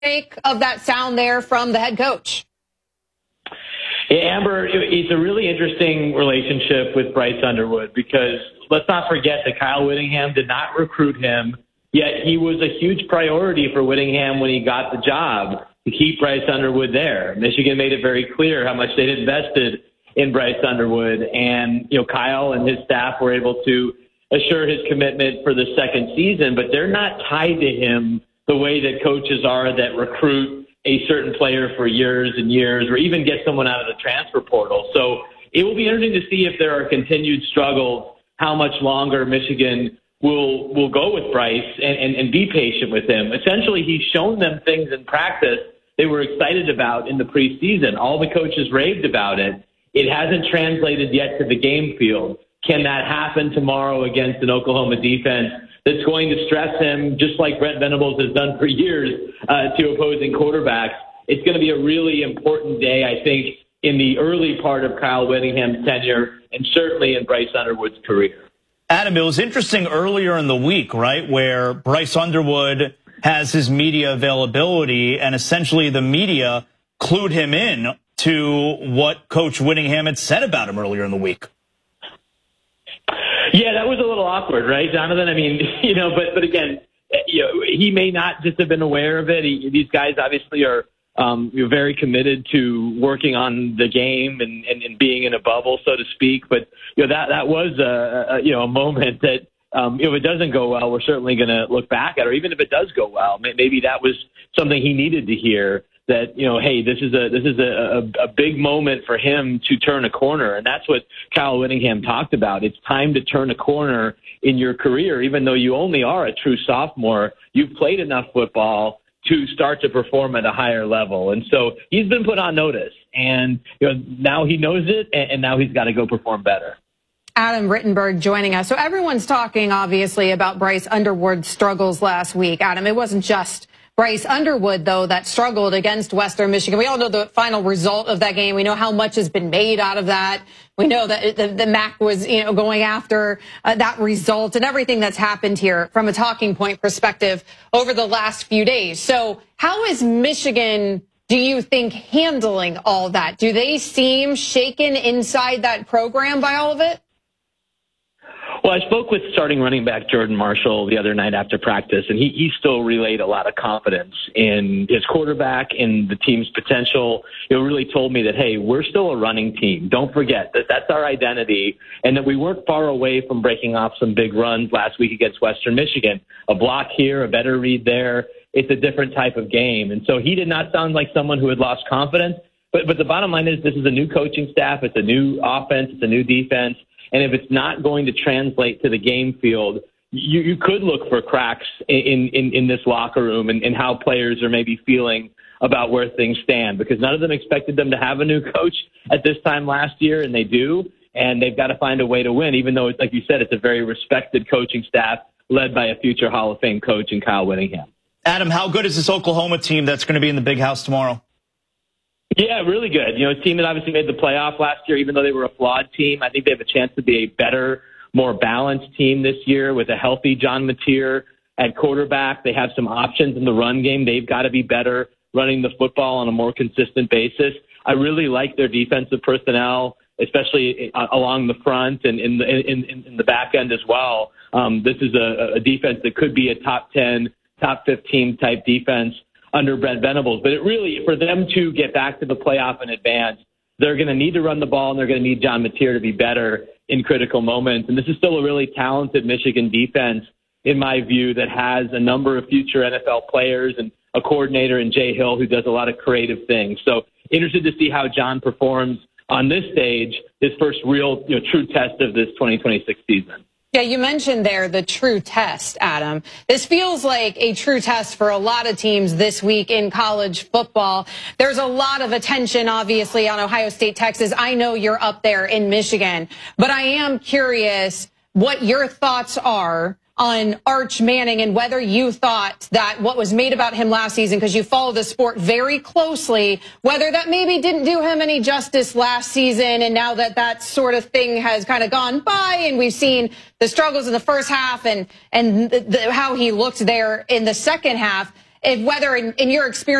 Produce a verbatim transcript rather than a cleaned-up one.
make of that sound there from the head coach? Yeah, Amber, it's a really interesting relationship with Bryce Underwood because let's not forget that Kyle Whittingham did not recruit him, yet he was a huge priority for Whittingham when he got the job to keep Bryce Underwood there. Michigan made it very clear how much they'd invested in Bryce Underwood, and you know Kyle and his staff were able to assure his commitment for the second season, but they're not tied to him the way that coaches are that recruit a certain player for years and years, or even get someone out of the transfer portal. So it will be interesting to see if there are continued struggles, how much longer Michigan will will go with Bryce and, and, and be patient with him. Essentially, he's shown them things in practice they were excited about in the preseason. All the coaches raved about it. It hasn't translated yet to the game field. Can that happen tomorrow against an Oklahoma defense that's going to stress him, just like Brent Venables has done for years uh, to opposing quarterbacks? It's going to be a really important day, I think, in the early part of Kyle Whittingham's tenure and certainly in Bryce Underwood's career. Adam, it was interesting earlier in the week, right, where Bryce Underwood has his media availability and essentially the media clued him in to what Coach Whittingham had said about him earlier in the week. Yeah, that was a little awkward, right, Jonathan? I mean, you know, but but again, you know, he may not just have been aware of it. He, these guys obviously are um, very committed to working on the game and, and, and being in a bubble, so to speak. But you know, that that was a, a you know a moment that um, if it doesn't go well, we're certainly going to look back at, or even if it does go well, maybe that was something he needed to hear. That, you know, hey, this is a this is a, a, a big moment for him to turn a corner. And that's what Kyle Whittingham talked about. It's time to turn a corner in your career. Even though you only are a true sophomore, you've played enough football to start to perform at a higher level. And so he's been put on notice. And you know, now he knows it, and, and now he's got to go perform better. Adam Rittenberg joining us. So everyone's talking, obviously, about Bryce Underwood's struggles last week. Adam, it wasn't just Bryce Underwood, though, that struggled against Western Michigan. We all know the final result of that game. We know how much has been made out of that. We know that the, the M A C was, you know, going after uh, that result and everything that's happened here from a talking point perspective over the last few days. So how is Michigan, do you think, handling all that? Do they seem shaken inside that program by all of it? Well, I spoke with starting running back Jordan Marshall the other night after practice, and he, he still relayed a lot of confidence in his quarterback and the team's potential. He really told me that, hey, we're still a running team. Don't forget that that's our identity, and that we weren't far away from breaking off some big runs last week against Western Michigan. A block here, a better read there. It's a different type of game. And so he did not sound like someone who had lost confidence. But, but the bottom line is this is a new coaching staff. It's a new offense. It's a new defense. And if it's not going to translate to the game field, you, you could look for cracks in, in, in this locker room and, and how players are maybe feeling about where things stand, because none of them expected them to have a new coach at this time last year, and they do. And they've got to find a way to win, even though, it's, like you said, it's a very respected coaching staff led by a future Hall of Fame coach in Kyle Whittingham. Adam, how good is this Oklahoma team that's going to be in the Big House tomorrow? Yeah, really good. You know, a team that obviously made the playoff last year, even though they were a flawed team. I think they have a chance to be a better, more balanced team this year with a healthy John Mateer at quarterback. They have some options in the run game. They've got to be better running the football on a more consistent basis. I really like their defensive personnel, especially along the front and in the, in, in, in the back end as well. Um, this is a, a defense that could be a top ten, top fifteen type defense under Brent Venables. But it really, for them to get back to the playoff and advance, they're going to need to run the ball, and they're going to need John Mateer to be better in critical moments. And this is still a really talented Michigan defense, in my view, that has a number of future N F L players and a coordinator in Jay Hill who does a lot of creative things. So interested to see how John performs on this stage, his first real, you know, true test of this twenty twenty-six season. Yeah, you mentioned there the true test, Adam. This feels like a true test for a lot of teams this week in college football. There's a lot of attention, obviously, on Ohio State, Texas. I know you're up there in Michigan, but I am curious what your thoughts are on Arch Manning and whether you thought that what was made about him last season, because you follow the sport very closely, whether that maybe didn't do him any justice last season, and now that that sort of thing has kind of gone by and we've seen the struggles in the first half and, and the, the, how he looked there in the second half, if whether in, in your experience,